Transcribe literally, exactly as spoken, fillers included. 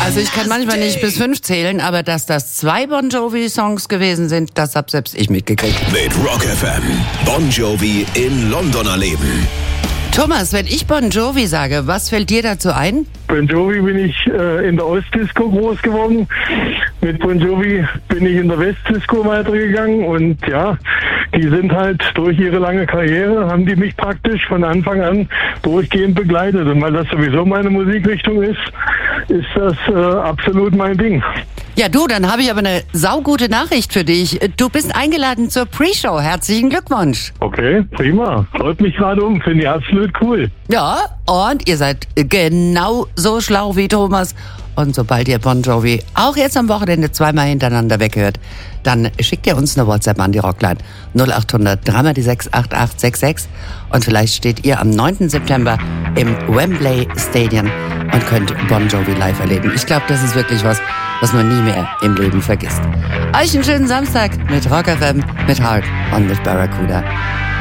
Also ich kann manchmal nicht bis fünf zählen, aber dass das zwei Bon Jovi-Songs gewesen sind, das hab selbst ich mitgekriegt. Mit Rock F M. Bon Jovi in London erleben. Thomas, wenn ich Bon Jovi sage, was fällt dir dazu ein? Bon Jovi bin ich äh, in der Ostdisco groß geworden. Mit Bon Jovi bin ich in der Westdisco weitergegangen und ja, die sind halt durch ihre lange Karriere, haben die mich praktisch von Anfang an durchgehend begleitet. Und weil das sowieso meine Musikrichtung ist, ist das äh, absolut mein Ding. Ja du, dann habe ich aber eine saugute Nachricht für dich. Du bist eingeladen zur Pre-Show. Herzlichen Glückwunsch. Okay, prima. Freut mich gerade um. Finde ich absolut cool. Ja, und ihr seid genau so schlau wie Thomas. Und sobald ihr Bon Jovi auch jetzt am Wochenende zweimal hintereinander weghört, dann schickt ihr uns eine WhatsApp an die Rockline null acht hundert drei mal die sechs acht acht sechs sechs und vielleicht steht ihr am neunten September im Wembley Stadium und könnt Bon Jovi live erleben. Ich glaube, das ist wirklich was, was man nie mehr im Leben vergisst. Euch einen schönen Samstag mit Rock F M, mit Heart und mit Barracuda.